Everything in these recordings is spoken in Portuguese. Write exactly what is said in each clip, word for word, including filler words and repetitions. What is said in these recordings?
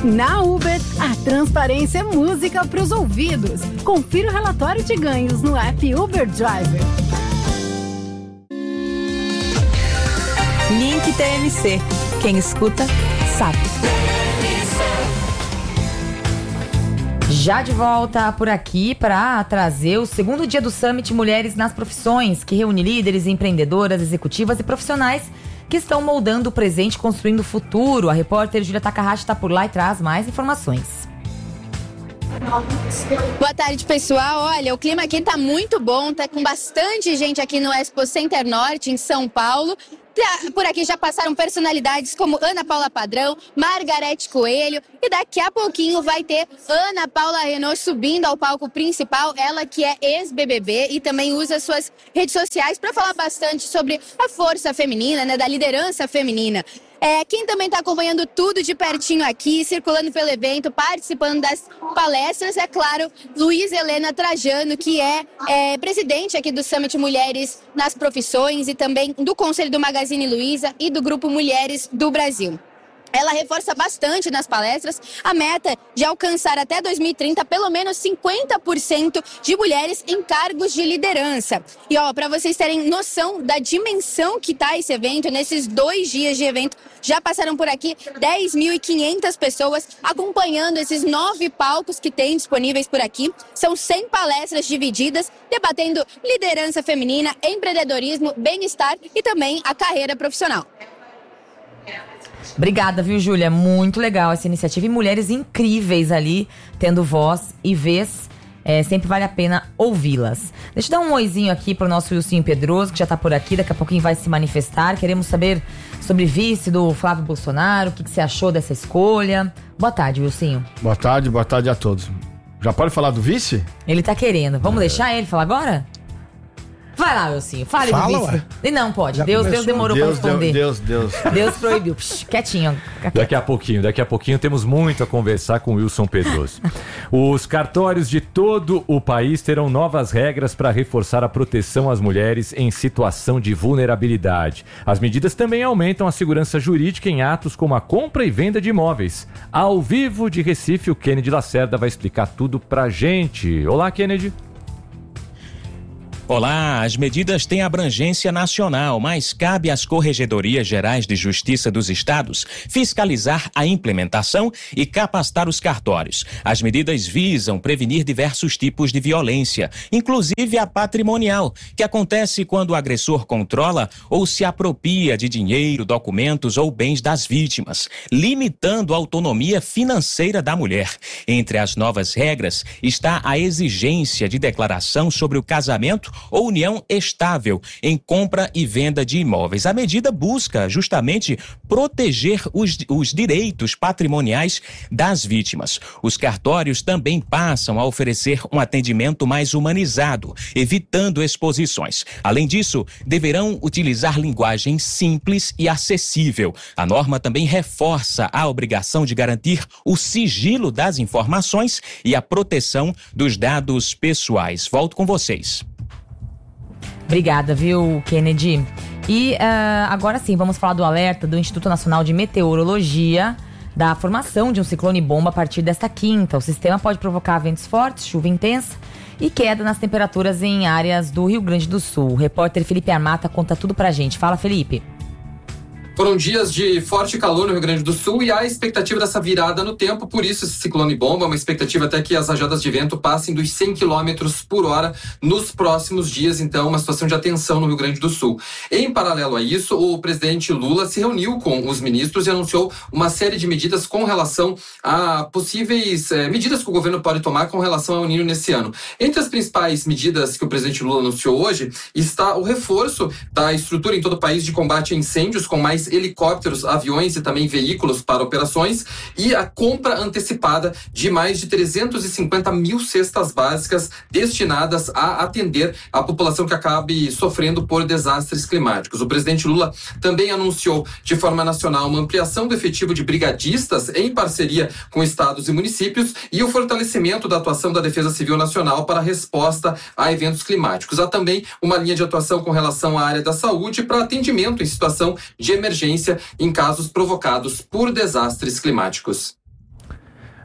Na Uber, a transparência é música para os ouvidos. Confira o relatório de ganhos no app Uber Driver. Link T M C. Quem escuta, sabe. Já de volta por aqui para trazer o segundo dia do Summit Mulheres nas Profissões, que reúne líderes, empreendedoras, executivas e profissionais que estão moldando o presente e construindo o futuro. A repórter Júlia Takahashi está por lá e traz mais informações. Boa tarde, pessoal. Olha, o clima aqui tá muito bom, tá com bastante gente aqui no Expo Center Norte, em São Paulo. Por aqui já passaram personalidades como Ana Paula Padrão, Margarete Coelho, e daqui a pouquinho vai ter Ana Paula Renault subindo ao palco principal, ela que é ex-B B B e também usa suas redes sociais para falar bastante sobre a força feminina, né, da liderança feminina. É, quem também está acompanhando tudo de pertinho aqui, circulando pelo evento, participando das palestras, é claro, Luísa Helena Trajano, que é, é presidente aqui do Summit Mulheres nas Profissões e também do Conselho do Magazine Luiza e do Grupo Mulheres do Brasil. Ela reforça bastante nas palestras a meta de alcançar até dois mil e trinta pelo menos cinquenta por cento de mulheres em cargos de liderança. E ó, para vocês terem noção da dimensão que tá esse evento, nesses dois dias de evento já passaram por aqui dez mil e quinhentas pessoas acompanhando esses nove palcos que tem disponíveis por aqui. São cem palestras divididas, debatendo liderança feminina, empreendedorismo, bem-estar e também a carreira profissional. Obrigada, viu, Júlia? Muito legal essa iniciativa e mulheres incríveis ali, tendo voz e vez. É, sempre vale a pena ouvi-las. Deixa eu dar um oizinho aqui pro nosso Wilson Pedroso, que já tá por aqui, daqui a pouquinho vai se manifestar. Queremos saber sobre vice do Flávio Bolsonaro, o que, que você achou dessa escolha. Boa tarde, Wilson. Boa tarde, boa tarde a todos. Já pode falar do vice? Ele tá querendo. Vamos é. deixar ele falar agora? Vai lá, Wilson, fale Fala, do vice. Ué. Não, pode. Já Deus, começou. Deus demorou Deus, pra responder. Deus, Deus, Deus. Deus proibiu. Psh, quietinho. Daqui a pouquinho, daqui a pouquinho temos muito a conversar com o Wilson Pedroso. Os cartórios de todo o país terão novas regras para reforçar a proteção às mulheres em situação de vulnerabilidade. As medidas também aumentam a segurança jurídica em atos como a compra e venda de imóveis. Ao vivo de Recife, o Kennedy Lacerda vai explicar tudo pra gente. Olá, Kennedy. Olá, as medidas têm abrangência nacional, mas cabe às Corregedorias Gerais de Justiça dos Estados fiscalizar a implementação e capacitar os cartórios. As medidas visam prevenir diversos tipos de violência, inclusive a patrimonial, que acontece quando o agressor controla ou se apropria de dinheiro, documentos ou bens das vítimas, limitando a autonomia financeira da mulher. Entre as novas regras está a exigência de declaração sobre o casamento ou união estável em compra e venda de imóveis. A medida busca justamente proteger os, os direitos patrimoniais das vítimas. Os cartórios também passam a oferecer um atendimento mais humanizado, evitando exposições. Além disso, deverão utilizar linguagem simples e acessível. A norma também reforça a obrigação de garantir o sigilo das informações e a proteção dos dados pessoais. Volto com vocês. Obrigada, viu, Kennedy? E uh, agora sim, vamos falar do alerta do Instituto Nacional de Meteorologia da formação de um ciclone bomba a partir desta quinta. O sistema pode provocar ventos fortes, chuva intensa e queda nas temperaturas em áreas do Rio Grande do Sul. O repórter Felipe Armata conta tudo pra gente. Fala, Felipe. Foram dias de forte calor no Rio Grande do Sul e há expectativa dessa virada no tempo, por isso esse ciclone bomba, uma expectativa até que as rajadas de vento passem dos cem quilômetros por hora nos próximos dias, então uma situação de atenção no Rio Grande do Sul. Em paralelo a isso, o presidente Lula se reuniu com os ministros e anunciou uma série de medidas com relação a possíveis eh, medidas que o governo pode tomar com relação ao El Niño nesse ano. Entre as principais medidas que o presidente Lula anunciou hoje está o reforço da estrutura em todo o país de combate a incêndios, com mais helicópteros, aviões e também veículos para operações, e a compra antecipada de mais de trezentos e cinquenta mil cestas básicas destinadas a atender a população que acabe sofrendo por desastres climáticos. O presidente Lula também anunciou de forma nacional uma ampliação do efetivo de brigadistas em parceria com estados e municípios e o fortalecimento da atuação da Defesa Civil Nacional para a resposta a eventos climáticos. Há também uma linha de atuação com relação à área da saúde para atendimento em situação de emergência em casos provocados por desastres climáticos.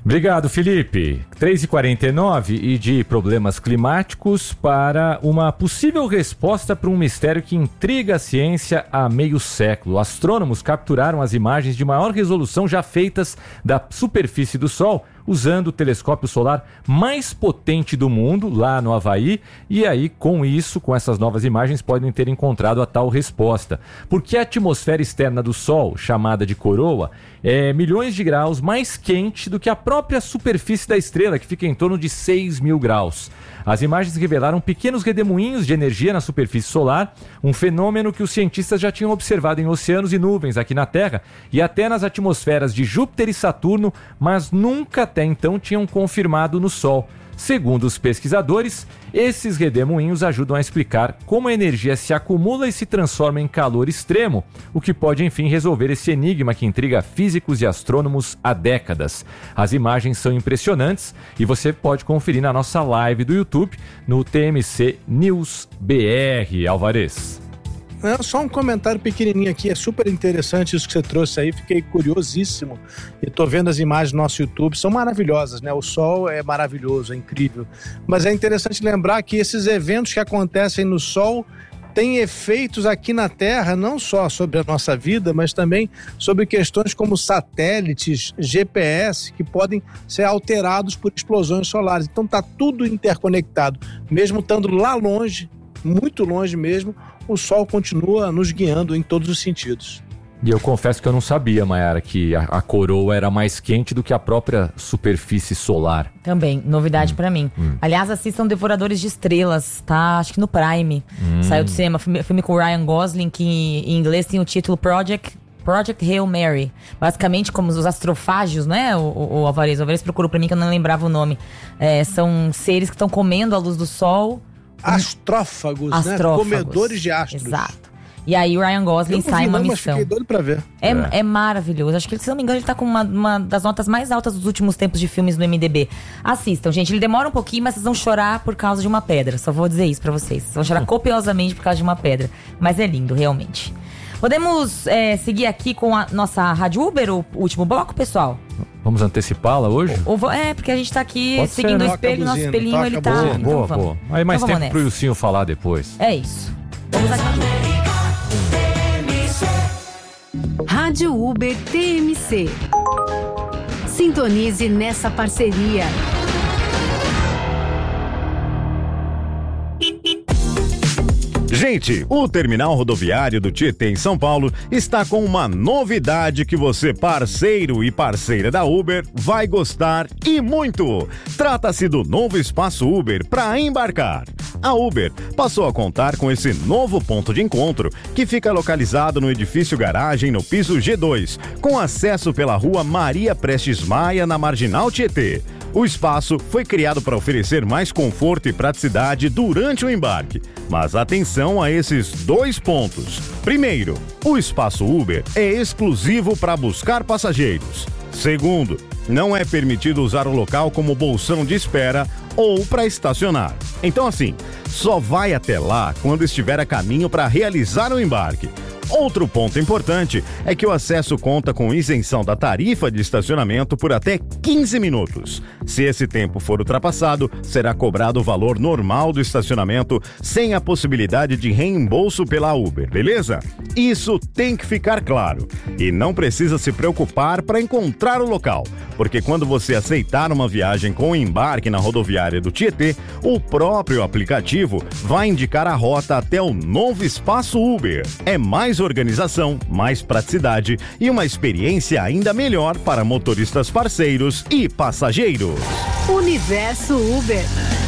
Obrigado, Felipe. três e quarenta e nove e de problemas climáticos para uma possível resposta para um mistério que intriga a ciência há meio século. Astrônomos capturaram as imagens de maior resolução já feitas da superfície do Sol usando o telescópio solar mais potente do mundo, lá no Havaí, e aí, com isso, com essas novas imagens, podem ter encontrado a tal resposta. Porque a atmosfera externa do Sol, chamada de coroa, é milhões de graus mais quente do que a própria superfície da estrela, que fica em torno de seis mil graus. As imagens revelaram pequenos redemoinhos de energia na superfície solar, um fenômeno que os cientistas já tinham observado em oceanos e nuvens aqui na Terra e até nas atmosferas de Júpiter e Saturno, mas nunca até então tinham confirmado no Sol. Segundo os pesquisadores, esses redemoinhos ajudam a explicar como a energia se acumula e se transforma em calor extremo, o que pode, enfim, resolver esse enigma que intriga físicos e astrônomos há décadas. As imagens são impressionantes e você pode conferir na nossa live do YouTube no T M C News B R. Alvarez. É, só um comentário pequenininho aqui, é super interessante isso que você trouxe aí, fiquei curiosíssimo e tô vendo as imagens no nosso YouTube, são maravilhosas, né? O Sol é maravilhoso, é incrível, mas é interessante lembrar que esses eventos que acontecem no Sol têm efeitos aqui na Terra, não só sobre a nossa vida, mas também sobre questões como satélites, G P S, que podem ser alterados por explosões solares, então tá tudo interconectado, mesmo estando lá longe, muito longe mesmo, o Sol continua nos guiando em todos os sentidos. E eu confesso que eu não sabia, Mayara, que a, a coroa era mais quente do que a própria superfície solar. Também, novidade hum. pra mim. Hum. Aliás, assistam Devoradores de Estrelas, tá? Acho que no Prime. Hum. Saiu do cinema, filme, filme com o Ryan Gosling, que em inglês tem o título Project... Project Hail Mary. Basicamente, como os astrofágios, né? O, o, o Alvarez. O Alvarez procurou pra mim que eu não lembrava o nome. É, são seres que estão comendo a luz do Sol. Astrófagos, Astrófagos, né? Comedores de astros. Exato. E aí o Ryan Gosling sai uma missão. Mas fiquei doido pra ver. É, é. é maravilhoso. Acho que, se não me engano, ele tá com uma, uma das notas mais altas dos últimos tempos de filmes no I M D B. Assistam, gente. Ele demora um pouquinho, mas vocês vão chorar por causa de uma pedra. Só vou dizer isso pra vocês. Vocês vão chorar copiosamente por causa de uma pedra. Mas é lindo, realmente. Podemos é, seguir aqui com a nossa Rádio Uber, o último bloco, pessoal? Vamos antecipá-la hoje? Ou, ou, é, porque a gente tá aqui Pode seguindo ser, o espelho, nosso espelhinho, toca ele tá... Boa, então boa, vamos. boa. Aí mais então tempo pro Ilcinho falar depois. É isso. Vamos aqui. Rádio Uber T M C. Sintonize nessa parceria. Gente, o terminal rodoviário do Tietê em São Paulo está com uma novidade que você, parceiro e parceira da Uber, vai gostar e muito. Trata-se do novo espaço Uber para embarcar. A Uber passou a contar com esse novo ponto de encontro, que fica localizado no edifício garagem no piso G dois, com acesso pela rua Maria Prestes Maia, na Marginal Tietê. O espaço foi criado para oferecer mais conforto e praticidade durante o embarque. Mas atenção a esses dois pontos. Primeiro, o espaço Uber é exclusivo para buscar passageiros. Segundo, não é permitido usar o local como bolsão de espera ou para estacionar. Então assim, só vai até lá quando estiver a caminho para realizar o embarque. Outro ponto importante é que o acesso conta com isenção da tarifa de estacionamento por até quinze minutos. Se esse tempo for ultrapassado, será cobrado o valor normal do estacionamento, sem a possibilidade de reembolso pela Uber, beleza? Isso tem que ficar claro. E não precisa se preocupar para encontrar o local, porque quando você aceitar uma viagem com embarque na rodoviária do Tietê, o próprio aplicativo vai indicar a rota até o novo espaço Uber. É mais organização, mais praticidade e uma experiência ainda melhor para motoristas parceiros e passageiros. Universo Uber.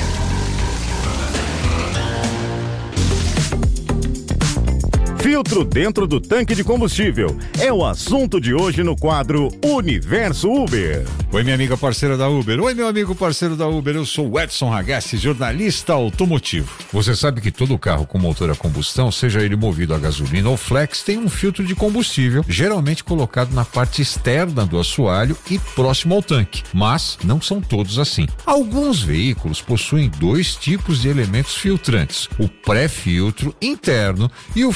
Filtro dentro do tanque de combustível é o assunto de hoje no quadro Universo Uber. Oi, minha amiga parceira da Uber. Oi, meu amigo parceiro da Uber. Eu sou o Edson Ragazzi, jornalista automotivo. Você sabe que todo carro com motor a combustão, seja ele movido a gasolina ou flex, tem um filtro de combustível, geralmente colocado na parte externa do assoalho e próximo ao tanque. Mas não são todos assim. Alguns veículos possuem dois tipos de elementos filtrantes: o pré-filtro interno e o filtro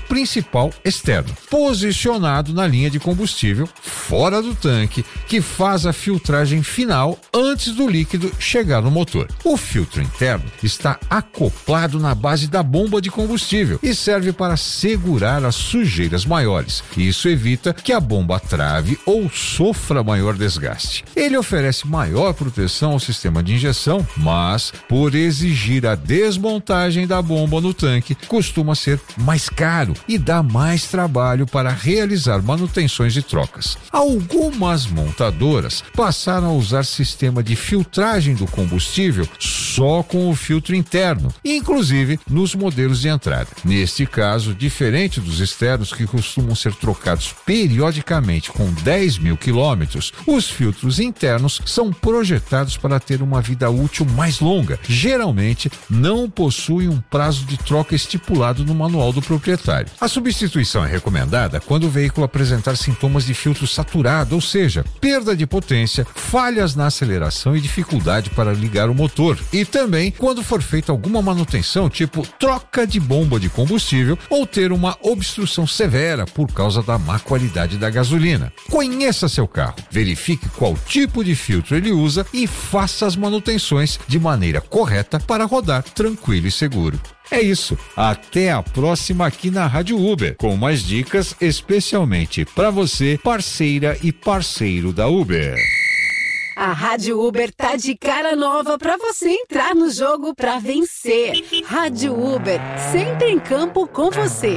principal externo, posicionado na linha de combustível, fora do tanque, que faz a filtragem final antes do líquido chegar no motor. O filtro interno está acoplado na base da bomba de combustível e serve para segurar as sujeiras maiores. Isso evita que a bomba trave ou sofra maior desgaste. Ele oferece maior proteção ao sistema de injeção, mas, por exigir a desmontagem da bomba no tanque, costuma ser mais caro e dá mais trabalho para realizar manutenções e trocas. Algumas montadoras passaram a usar sistema de filtragem do combustível só com o filtro interno, inclusive nos modelos de entrada. Neste caso, diferente dos externos que costumam ser trocados periodicamente com dez mil quilômetros, os filtros internos são projetados para ter uma vida útil mais longa. Geralmente, não possuem um prazo de troca estipulado no manual do proprietário. A substituição é recomendada quando o veículo apresentar sintomas de filtro saturado, ou seja, perda de potência, falhas na aceleração e dificuldade para ligar o motor. E também quando for feita alguma manutenção, tipo troca de bomba de combustível ou ter uma obstrução severa por causa da má qualidade da gasolina. Conheça seu carro, verifique qual tipo de filtro ele usa e faça as manutenções de maneira correta para rodar tranquilo e seguro. É isso. Até a próxima aqui na Rádio Uber, com mais dicas especialmente para você, parceira e parceiro da Uber. A Rádio Uber tá de cara nova pra você entrar no jogo pra vencer. Rádio Uber, sempre em campo com você.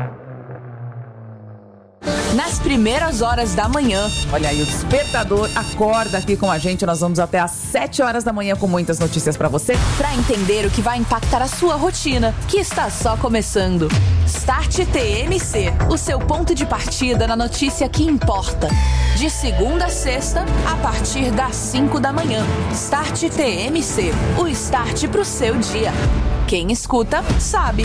Nas primeiras horas da manhã. Olha aí, o Despertador acorda aqui com a gente. Nós vamos até às sete horas da manhã com muitas notícias pra você. Pra entender o que vai impactar a sua rotina, que está só começando. Start T M C, o seu ponto de partida na notícia que importa. De segunda a sexta, a partir das cinco da manhã. Start T M C, o start pro seu dia. Quem escuta, sabe.